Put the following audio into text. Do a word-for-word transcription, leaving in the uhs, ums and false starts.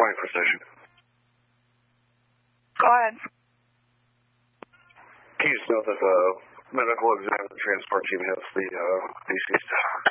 twenty Precision. Go ahead. Can you just know that the medical exam and transport team has the uh, D C stuff?